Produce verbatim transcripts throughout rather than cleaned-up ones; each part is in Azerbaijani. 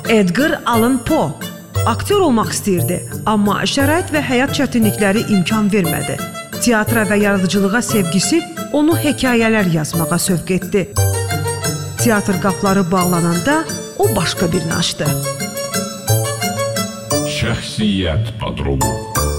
Edgar Allan Poe aktyor olmaq istəyirdi, amma şərait və həyat çətinlikləri imkan vermədi. Teatra və yaradıcılığa sevgisi onu hekayələr yazmağa sövq etdi. Teatr qapıları bağlananda o başqa birini açdı. Şəxsiyyət patrulu.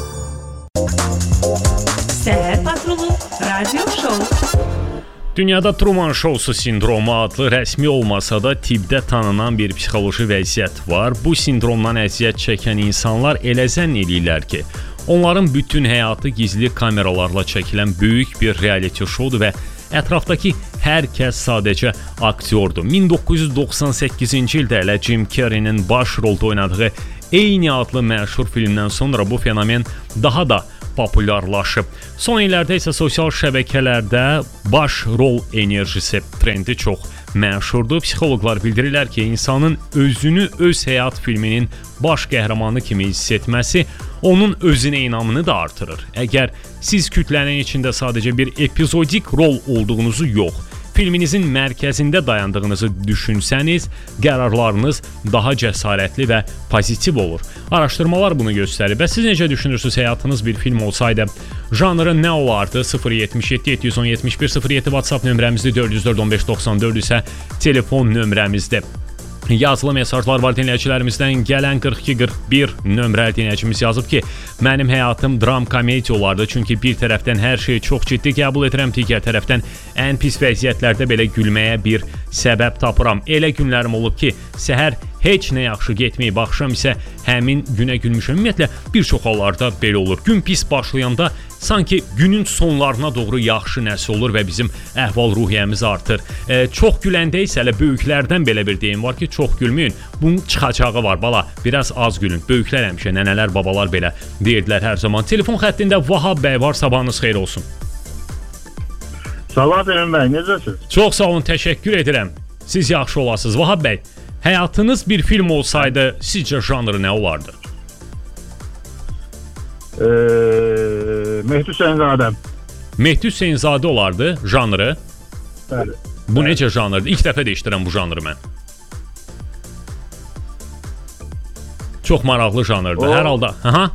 Səhər patrulu radio show. Dünyada Truman Show'su sindromu adlı rəsmi olmasa da tibbdə tanınan bir psixoloji vəziyyət var. Bu sindromdan əziyyət çəkən insanlar elə zənn edirlər ki, onların bütün həyatı gizli kameralarla çəkilən böyük bir reality showdur və ətrafdakı hər kəs sadəcə aktyordur. min doqquz yüz doxsan səkkizinci ildə elə Jim Carrey'nin baş rolda oynadığı Eyni adlı məşhur filmdən sonra bu fenomen daha da populyarlaşıb. Son illərdə isə sosial şəbəkələrdə baş rol enerjisi trendi çox məşhurdur. Psixoloqlar bildirirlər ki, insanın özünü öz həyat filminin baş qəhrəmanı kimi hiss etməsi onun özünə inamını da artırır. Əgər siz kütlənin içində sadəcə bir epizodik rol olduğunuzu yox, filminizin mərkəzində dayandığınızı düşünsəniz, qərarlarınız daha cəsarətli və pozitiv olur. Araşdırmalar bunu göstərir. Və siz necə düşünürsünüz, həyatınız bir film olsaydı, janrı nə olardı? sıfır yetmiş yeddi yeddi yüz on yetmiş bir sıfır yeddi WhatsApp nömrəmizdir, dörd yüz dörd on beş doxsan dörd isə telefon nömrəmizdir. Yazılı mesajlar var dinləyicilərimizdən. Gələn qırx iki qırx bir nömrəli dinləyicimiz yazıb ki, mənim həyatım dram komediya olardı, çünki bir tərəfdən hər şeyi çox ciddi qəbul edirəm, digər tərəfdən ən pis vəziyyətlərdə belə gülməyə bir səbəb tapıram. Elə günlərim olub ki, səhər heç nə yaxşı getməyib, axşam isə həmin günə gülmüşəm. Ümumiyyətlə, bir çox hallarda belə olur. Gün pis başlayanda sanki günün sonlarına doğru yaxşı nəsə olur və bizim əhval-ruhiyyəmiz artır. E, çox güləndə isə elə böyüklərdən belə bir deyim var ki, çox gülməyin. Bunun çıxacağı var, bala, biraz az gülün. Böyüklər həmişə, nənələr, babalar belə deyirdilər hər zaman. Telefon xəttində Vahab bəy var, sabahınız xeyir olsun. Sabah Emin bəy, necəsiniz? Çox sağ olun, təşəkkür edirəm. Siz yaxşı olasınız. Vahab bəy, həyatınız bir film olsaydı, sizcə janrı nə olardı? Ee, Mehdi Hüseynzadə. Mehdi Hüseynzadə olardı janrı. Bəli. Bu bəli. Necə janrdır? İlk dəfə də eşidirəm bu janrı mən. Çox maraqlı janrdır. O... Hər halda. Aha.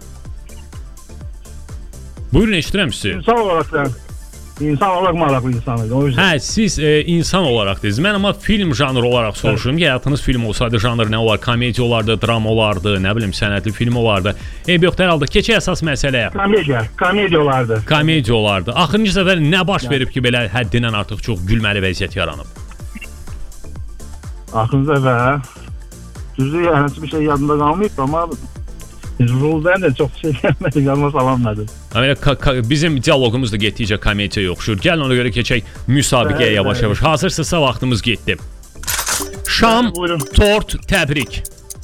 Buyurun, eşidirəm sizi. İnsan olaraq da, insan olaraq maraqlı insanıydı. O yüzden. Hə, siz e, insan olaraq dediniz. Mən amma film janrı olaraq soruşurum ki, həyatınız film olsaydı janr nə olar? Komediya olardı, dram olardı, nə bilim, sənətli film olardı. Eyb yoxdur, hər halda. Keçək əsas məsələyə. Komediya, komediya olardı. Komediya olardı. Axırıncı səfər nə baş verib ki, belə həddindən artıq çox gülməli vəziyyət yaranıb? Axırıncı səfər düzdür, yəni heç bir şey yadında qalmayıb, amma Ruldan da çox şey gəlmədi, qalma salamladı. Bizim dialoqumuz da getdikcə komediya yoxşur. Gəlin ona görə keçək müsabiqəyə yavaş-yavaş. Hazırsınızsa vaxtımız getdi. Şam, tort, təbrik.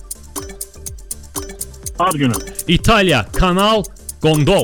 Ad günü. İtaliya, kanal, gondol.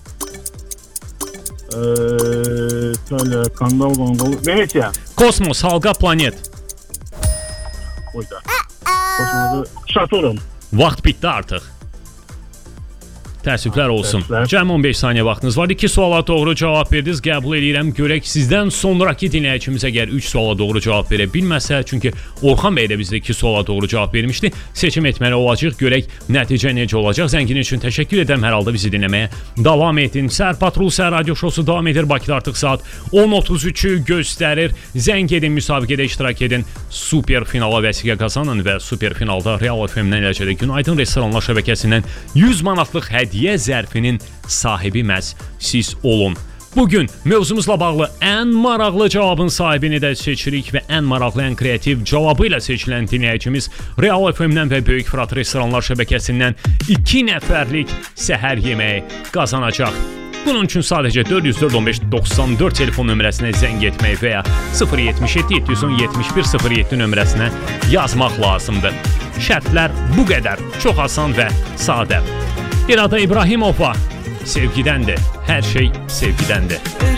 Eee, İtaliya, kanal, gondol. Venetsiya. Kosmos, halqa, planet. Oyda. Kosmosu, Saturn. Vaxt bitdi artıq. Təəssüflər olsun. Cəmi on beş saniyə vaxtınız var. İki suala doğru cavab verdiniz. Qəbul edirəm. Görək sizdən sonraki dinləyicimiz əgər üç suala doğru cavab verə bilməsə, çünki Orxan bəy də bizdə iki suala doğru cavab vermişdi. Seçim etməli olacaq. Görək nəticə necə olacaq. Zəngin üçün təşəkkür edirəm. Hər halda bizi dinləməyə davam edin. Səhər Patrul Səhər Radio Şosu davam edir. Bakıda artıq saat on otuz üçü göstərir. Zəng edin, müsabiqədə iştirak edin. Super finala vəsiqə qazanın və super finalda Real F M-dən eləcə də Günaydın Restoranlar şəbəkəsindən yüz manatlıq hədiyyə zərfinin sahibi məhz siz olun. Bugün mövzumuzla bağlı ən maraqlı cavabın sahibini də seçirik və ən maraqlı, ən kreativ cavabı ilə seçilən dinləyicimiz Real F M-dən və Böyük Fırat Restoranlar şəbəkəsindən iki nəfərlik səhər yeməyi qazanacaq. Bunun üçün sadəcə dörd yüz dörd on beş doxsan dörd telefon nömrəsinə zəng etmək və ya sıfır yetmiş yeddi yeddi yüz on yetmiş bir sıfır yeddi nömrəsinə yazmaq lazımdır. Şərtlər bu qədər, çox asan və sadə. İrada İbrahimova sevgidəndir, hər şey sevgidəndir.